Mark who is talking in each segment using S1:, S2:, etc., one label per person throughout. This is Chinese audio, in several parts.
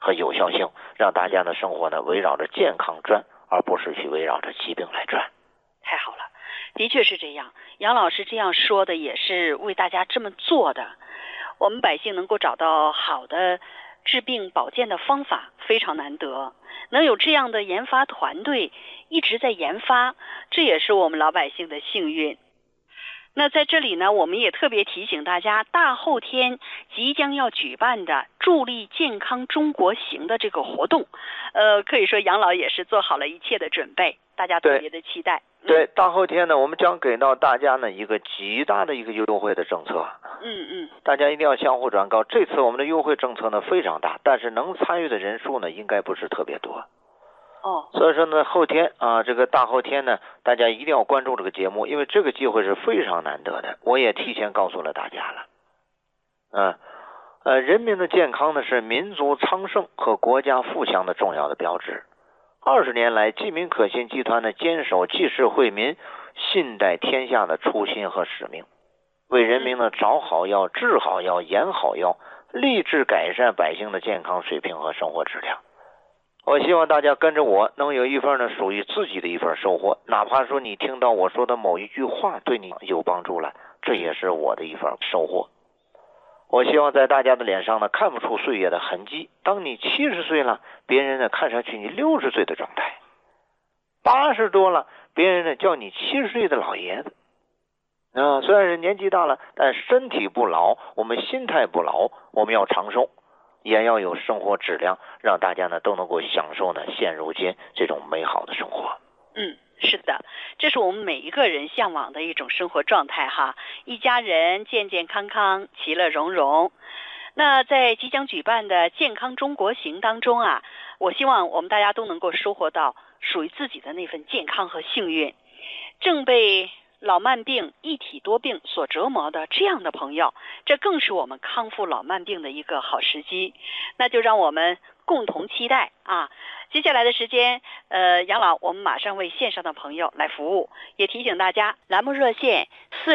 S1: 和有效性，让大家的生活呢围绕着健康转，而不是去围绕着疾病来转。
S2: 太好了，的确是这样。杨老师这样说的也是为大家这么做的。我们百姓能够找到好的治病保健的方法非常难得，能有这样的研发团队一直在研发，这也是我们老百姓的幸运。那在这里呢，我们也特别提醒大家，大后天即将要举办的助力健康中国行的这个活动，可以说杨老也是做好了一切的准备，大家特别的期待。
S1: 对，大后天呢，我们将给到大家呢一个极大的一个优惠的政策。大家一定要相互转告。这次我们的优惠政策呢非常大，但是能参与的人数呢应该不是特别多。所以说呢，后天啊，这个大后天呢，大家一定要关注这个节目，因为这个机会是非常难得的。我也提前告诉了大家了。人民的健康呢是民族昌盛和国家富强的重要的标志。20年来，济民可信集团呢坚守济世惠民、信代天下的初心和使命，为人民呢找好药、治好药、研好药，立志改善百姓的健康水平和生活质量。我希望大家跟着我能有一份呢属于自己的一份收获，哪怕说你听到我说的某一句话对你有帮助了，这也是我的一份收获。我希望在大家的脸上呢看不出岁月的痕迹，当你70岁了，别人呢看上去你60岁的状态，80多了，别人呢叫你70岁的老爷子。虽然是年纪大了，但身体不老，我们心态不老，我们要长寿，也要有生活质量，让大家呢都能够享受呢现如今这种美好的生活。
S2: 是的，这是我们每一个人向往的一种生活状态哈，一家人健健康康，其乐融融。那在即将举办的健康中国行当中啊，我希望我们大家都能够收获到属于自己的那份健康和幸运。正被老慢病、一体多病所折磨的这样的朋友，这更是我们康复老慢病的一个好时机。那就让我们共同期待啊！接下来的时间，杨老，我们马上为线上的朋友来服务，也提醒大家，栏目热线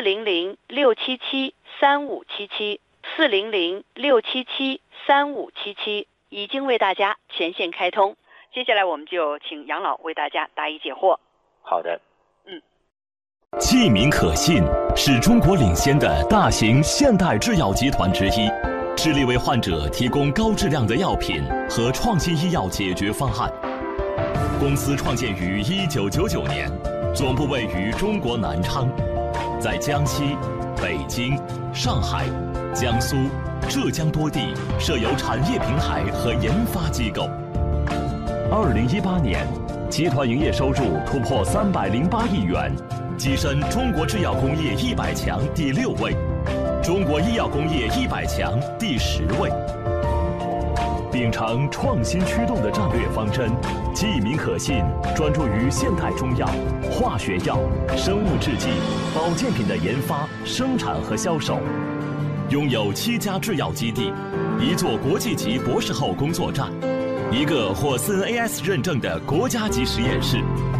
S2: 400-677-3577，400-677-3577已经为大家全线开通。接下来我们就请杨老为大家答疑解惑。
S1: 好的。
S3: 济民可信是中国领先的大型现代制药集团之一，致力为患者提供高质量的药品和创新医药解决方案。公司创建于1999年，总部位于中国南昌，在江西、北京、上海、江苏、浙江多地设有产业平台和研发机构。2018年，集团营业收入突破308亿元，跻身中国制药工业100强第6位，中国医药工业100强第10位。秉承创新驱动的战略方针，济民可信专注于现代中药、化学药、生物制剂、保健品的研发、生产和销售，拥有7家制药基地，1座国际级博士后工作站，1个获 CNAS 认证的国家级实验室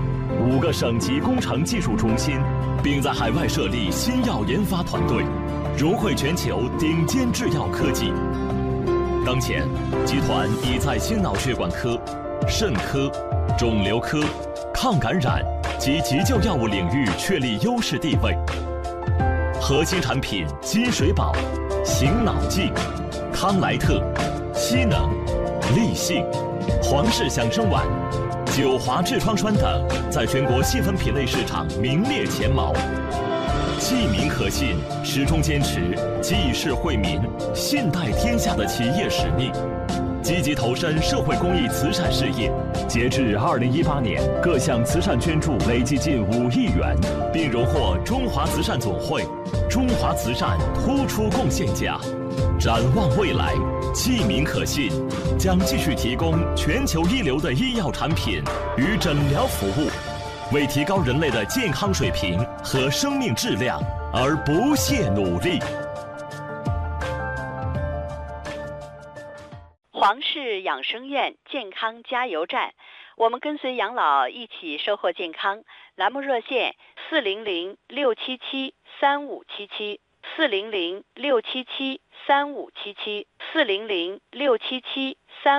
S3: ，5个省级工程技术中心，并在海外设立新药研发团队，融汇全球顶尖制药科技。当前，集团已在心脑血管科、肾科、肿瘤科、抗感染及急救药物领域确立优势地位。核心产品金水宝、醒脑净、康莱特、西能、立信、皇氏响生丸、九华痔疮栓等，在全国细分品类市场名列前茅。济民可信始终坚持济世惠民、信代天下的企业使命，积极投身社会公益慈善事业。截至2018年，各项慈善捐助累计近5亿元，并荣获中华慈善总会中华慈善突出贡献奖。展望未来，济民可信将继续提供全球一流的医药产品与诊疗服务，为提高人类的健康水平和生命质量而不懈努力。
S2: 皇氏养生院健康加油站，我们跟随养老一起收获健康。栏目热线400-677-3577，400-677-3577，400-677-3577。